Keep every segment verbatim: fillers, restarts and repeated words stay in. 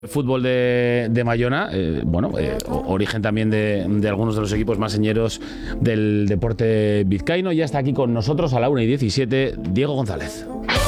El fútbol de, de Mayona, eh, bueno, eh, origen también de, de algunos de los equipos más señeros del deporte vizcaíno. Ya está aquí con nosotros a la una y diecisiete, Diego González.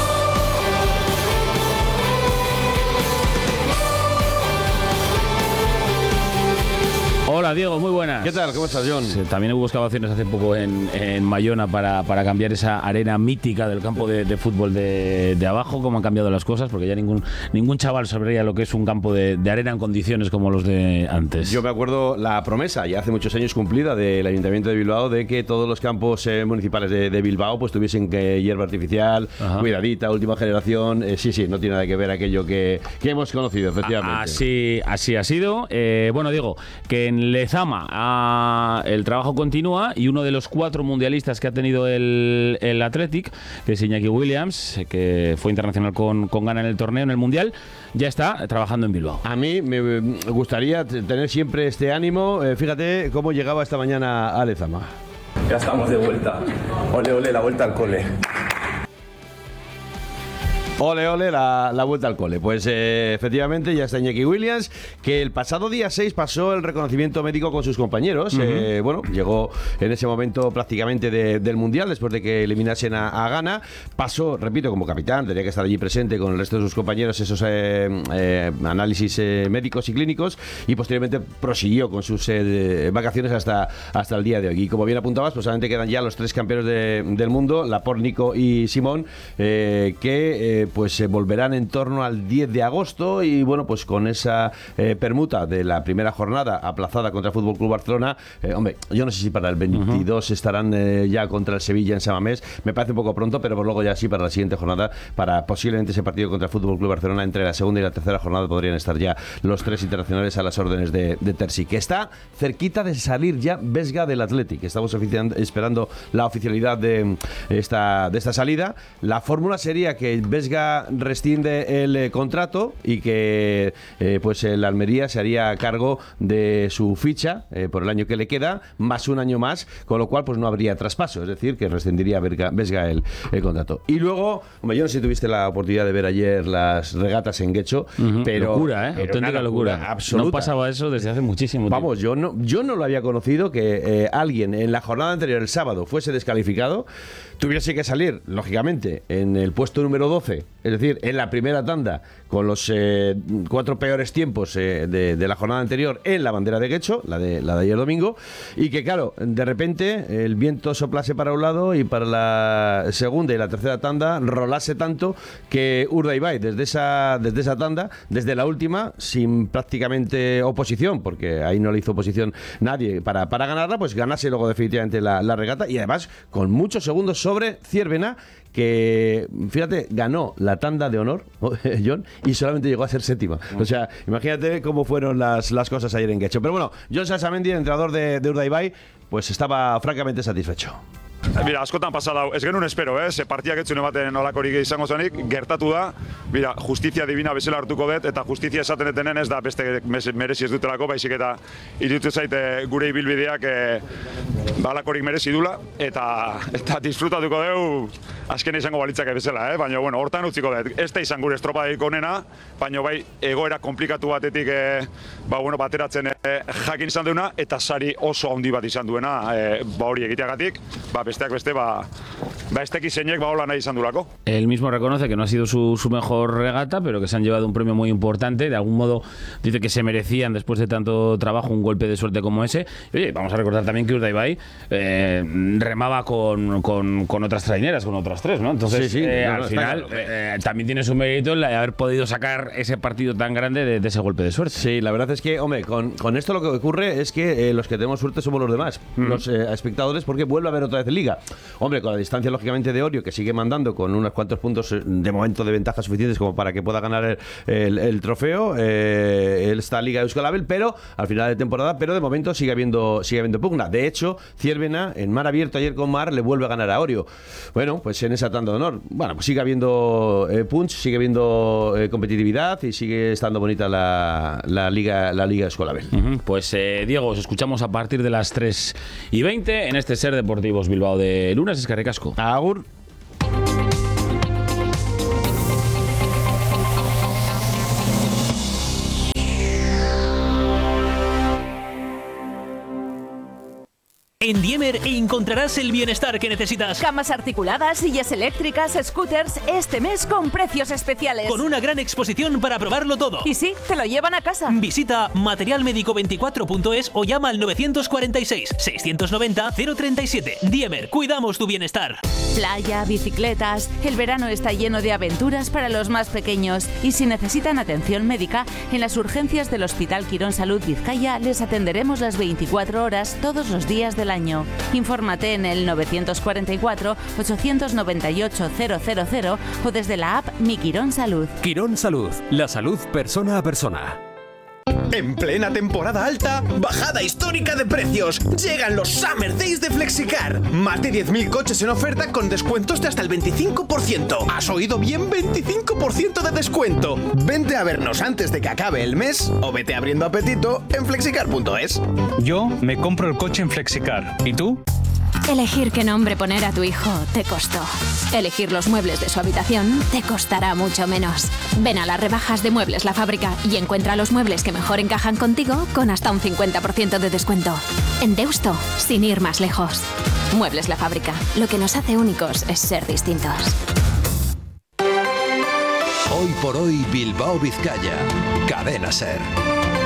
Hola Diego, muy buenas. ¿Qué tal? ¿Cómo estás, John? También hubo excavaciones hace poco en, en Mayona para, para cambiar esa arena mítica del campo de, de fútbol de, de abajo. ¿Cómo han cambiado las cosas? Porque ya ningún ningún chaval sabría lo que es un campo de, de arena en condiciones como los de antes. Yo me acuerdo la promesa, ya hace muchos años cumplida, del Ayuntamiento de Bilbao, de que todos los campos eh, municipales de, de Bilbao pues tuviesen que hierba artificial, Ajá. cuidadita, última generación. Eh, sí, sí, no tiene nada que ver aquello que, que hemos conocido, efectivamente. Así, así ha sido. Eh, bueno, Diego, que en Lezama ah, el trabajo continúa y uno de los cuatro mundialistas que ha tenido el, el Athletic, que es Iñaki Williams, que fue internacional con, con Ghana en el torneo, en el Mundial, ya está trabajando en Bilbao. A mí me gustaría tener siempre este ánimo. Eh, fíjate cómo llegaba esta mañana a Lezama. Ya estamos de vuelta. Ole, ole, la vuelta al cole. Ole, ole, la, la vuelta al cole. Pues eh, efectivamente ya está Iñaki Williams, que el pasado día seis pasó el reconocimiento médico con sus compañeros. Uh-huh. eh, bueno, llegó en ese momento prácticamente de, del Mundial, después de que eliminasen a, a Ghana. Pasó, repito, como capitán, tenía que estar allí presente con el resto de sus compañeros esos eh, eh, análisis eh, médicos y clínicos, y posteriormente prosiguió con sus eh, vacaciones hasta, hasta el día de hoy. Y como bien apuntabas, pues solamente quedan ya los tres campeones de, del mundo, Laporte, Nico y Simón, eh, que... Eh, pues se eh, volverán en torno al diez de agosto, y bueno, pues con esa eh, permuta de la primera jornada aplazada contra el Fútbol Club Barcelona, eh, hombre, yo no sé si para el veintidós uh-huh. estarán eh, ya contra el Sevilla en San Mamés, me parece un poco pronto, pero por luego ya sí para la siguiente jornada, para posiblemente ese partido contra el Fútbol Club Barcelona, entre la segunda y la tercera jornada podrían estar ya los tres internacionales a las órdenes de, de Terzi, que está cerquita de salir ya Vesga del Athletic. Estamos esperando la oficialidad de esta, de esta salida. La fórmula sería que Vesga rescinde el eh, contrato y que eh, pues el Almería se haría cargo de su ficha eh, por el año que le queda, más un año más, con lo cual pues no habría traspaso, es decir, que rescindiría Vesga, Vesga el, el contrato. Y luego, hombre, yo no sé si tuviste la oportunidad de ver ayer las regatas en Guecho, uh-huh. pero locura, ¿eh? Auténtica locura, locura absoluta. No pasaba eso desde hace muchísimo tiempo. Vamos, yo no, yo no lo había conocido, que eh, alguien en la jornada anterior, el sábado, fuese descalificado, tuviese que salir, lógicamente, en el puesto número doce, es decir, en la primera tanda, con los eh, cuatro peores tiempos eh, de, de la jornada anterior en la bandera de Guecho, la de, la de ayer domingo, y que claro, de repente el viento soplase para un lado y para la segunda y la tercera tanda rolase tanto que Urdaibai, desde esa, desde esa tanda, desde la última, sin prácticamente oposición, porque ahí no le hizo oposición nadie para, para ganarla, pues ganase luego definitivamente la, la regata, y además con muchos segundos sobre Ciervena, que, fíjate, ganó la tanda de honor, John, y solamente llegó a ser séptima. O sea, imagínate cómo fueron las, las cosas ayer en Guecho. Pero bueno, Jon Sasamendi, el entrenador de, de Urdaibai, pues estaba francamente satisfecho. Mira, askotan pasa dau, ez genuen espero, eh? Ze partiak etzune baten olakorik izango zanik, gertatu da, mira, justizia divina bezala hartuko dut, eta justizia esaten etenen ez da beste merezi ez dutelako, baizik eta iruditu zaite gure ibilbideak eh, balakorik merezi dula, eta, eta disfrutatuko deu azken izango balitzake bezala, eh? Baina, bueno, hortan utziko dut, ez da izan gure estropadeik onena, baina bai egoera komplikatu batetik eh, ba, bueno, bateratzen eh, jakin izan duena, eta sari oso handi bat izan duena, eh, ba hori egiteagatik, ba, besteak beste, ba, ba esteki zeinek ba hola nahi izan durako. Él mismo reconoce que no ha sido su, su mejor regata, pero que se han llevado un premio muy importante. De algún modo dice que se merecían, después de tanto trabajo, un golpe de suerte como ese. Y, oye, vamos a recordar también que Urdaibai eh, remaba con, con, con otras traineras, con otras tres, ¿no? Entonces, sí, sí, eh, no, al final, claro. eh, también tiene su mérito el haber podido sacar ese partido tan grande de, de ese golpe de suerte. Sí, la verdad es que, hombre, con, con esto lo que ocurre es que eh, los que tenemos suerte somos los demás, mm. los eh, espectadores, porque vuelve a haber otra vez Liga. Hombre, con la distancia lógicamente de Orio, que sigue mandando con unos cuantos puntos de momento de ventaja suficientes como para que pueda ganar el, el, el trofeo, eh, esta Liga de Euskal Abel, pero al final de temporada, pero de momento sigue habiendo, sigue habiendo pugna. De hecho, Ciervena, en mar abierto ayer con Mar, le vuelve a ganar a Orio. Bueno, pues en esa tanda de honor, bueno, pues sigue habiendo eh, punch, sigue habiendo eh, competitividad y sigue estando bonita la, la Liga la Liga de Euskal Abel. Uh-huh. Pues eh, Diego, os escuchamos a partir de las tres y veinte en este Ser Deportivos Bilbao de lunes. Eskerrik asko. Agur. En Diemer encontrarás el bienestar que necesitas. Camas articuladas, sillas eléctricas, scooters, este mes con precios especiales. Con una gran exposición para probarlo todo. Y sí, te lo llevan a casa. Visita material médico veinticuatro punto es o llama al novecientos cuarenta y seis, seiscientos noventa, cero treinta y siete. Diemer, cuidamos tu bienestar. Playa, bicicletas. El verano está lleno de aventuras para los más pequeños. Y si necesitan atención médica, en las urgencias del Hospital Quirón Salud Vizcaya les atenderemos las veinticuatro horas todos los días del año. Infórmate en el novecientos cuarenta y cuatro, ochocientos noventa y ocho, cero cero cero o desde la app Mi Quirón Salud. Quirón Salud, la salud persona a persona. En plena temporada alta, bajada histórica de precios. Llegan los Summer Days de Flexicar. Más de diez mil coches en oferta con descuentos de hasta el veinticinco por ciento. ¿Has oído bien? veinticinco por ciento de descuento. Vente a vernos antes de que acabe el mes o vete abriendo apetito en flexicar punto es. Yo me compro el coche en Flexicar. ¿Y tú? Elegir qué nombre poner a tu hijo te costó. Elegir los muebles de su habitación te costará mucho menos. Ven a las rebajas de Muebles La Fábrica y encuentra los muebles que mejor encajan contigo con hasta un cincuenta por ciento de descuento. En Deusto, sin ir más lejos. Muebles La Fábrica. Lo que nos hace únicos es ser distintos. Hoy por hoy Bilbao Vizcaya. Cadena SER.